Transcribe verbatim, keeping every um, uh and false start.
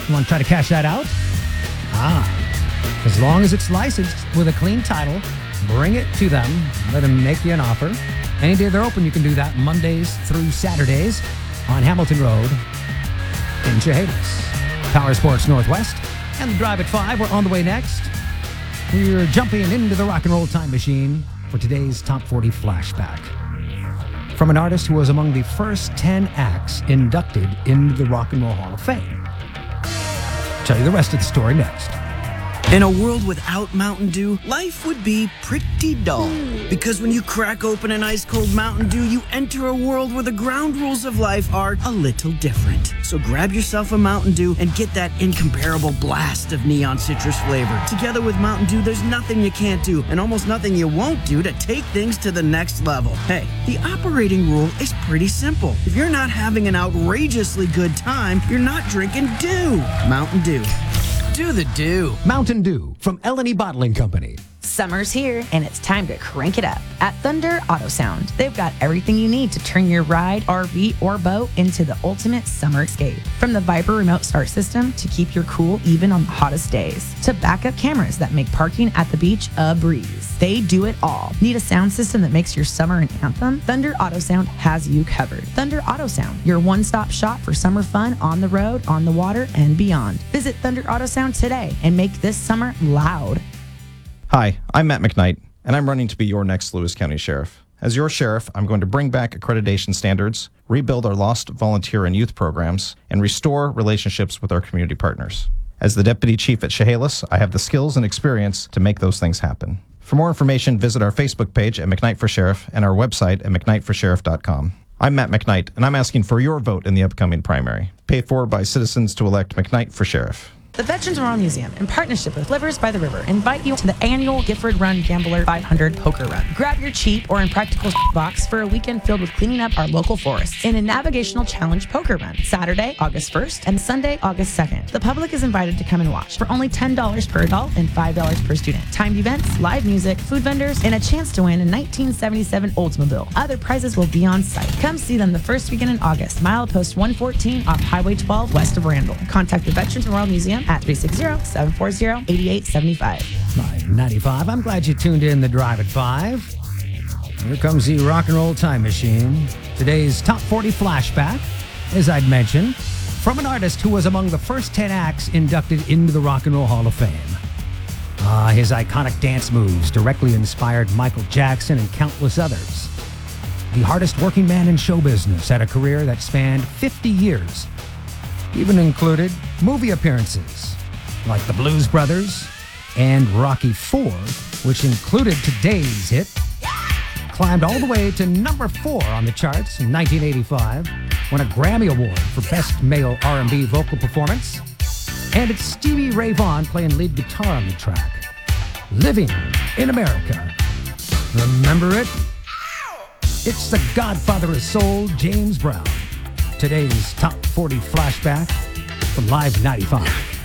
You want to try to cash that out? Ah, as long as it's licensed with a clean title, bring it to them. Let them make you an offer. Any day they're open, you can do that Mondays through Saturdays on Hamilton Road in Chehalis. Power Sports Northwest and the Drive at five. We're on the way next. We're jumping into the rock and roll time machine for today's Top forty Flashback. From an artist who was among the first ten acts inducted into the Rock and Roll Hall of Fame. I'll tell you the rest of the story next. In a world without Mountain Dew, life would be pretty dull. Because when you crack open an ice-cold Mountain Dew, you enter a world where the ground rules of life are a little different. So grab yourself a Mountain Dew and get that incomparable blast of neon citrus flavor. Together with Mountain Dew, there's nothing you can't do and almost nothing you won't do to take things to the next level. Hey, the operating rule is pretty simple. If you're not having an outrageously good time, you're not drinking Dew. Mountain Dew. Do the Dew. Mountain Dew from L and E Bottling Company. Summer's here, and it's time to crank it up. At Thunder Auto Sound, they've got everything you need to turn your ride, R V, or boat into the ultimate summer escape. From the Viper remote start system to keep your cool even on the hottest days, to backup cameras that make parking at the beach a breeze. They do it all. Need a sound system that makes your summer an anthem? Thunder Auto Sound has you covered. Thunder Auto Sound, your one-stop shop for summer fun on the road, on the water, and beyond. Visit Thunder Auto Sound today and make this summer loud. Hi, I'm Matt McKnight, and I'm running to be your next Lewis County Sheriff. As your sheriff, I'm going to bring back accreditation standards, rebuild our lost volunteer and youth programs, and restore relationships with our community partners. As the deputy chief at Chehalis, I have the skills and experience to make those things happen. For more information, visit our Facebook page at McKnight for Sheriff and our website at mcknight for sheriff dot com. I'm Matt McKnight, and I'm asking for your vote in the upcoming primary. Paid for by citizens to elect McKnight for Sheriff. The Veterans Memorial Museum, in partnership with Livers by the River, invite you to the annual Gifford Run Gambler five hundred Poker Run. Grab your cheap or impractical box for a weekend filled with cleaning up our local forests in a navigational challenge poker run, Saturday, August first, and Sunday, August second. The public is invited to come and watch for only ten dollars per adult and five dollars per student. Timed events, live music, food vendors, and a chance to win a nineteen seventy-seven Oldsmobile. Other prizes will be on site. Come see them the first weekend in August, milepost one fourteen off Highway twelve west of Randall. Contact the Veterans Memorial Museum at three six zero, seven four zero, eight eight seven five. Live ninety-five. I'm glad you tuned in the Drive at five. Here comes the rock and roll time machine. Today's Top forty Flashback, as I'd mentioned, from an artist who was among the first ten acts inducted into the Rock and Roll Hall of Fame. Ah, his iconic dance moves directly inspired Michael Jackson and countless others. The hardest working man in show business had a career that spanned fifty years. Even included movie appearances like The Blues Brothers and Rocky four, which included today's hit. Climbed all the way to number four on the charts in nineteen eighty-five, won a Grammy Award for Best Male R and B Vocal Performance, and it's Stevie Ray Vaughan playing lead guitar on the track. Living in America. Remember it? It's the Godfather of Soul, James Brown. Today's Top forty Flashback from Live ninety-five.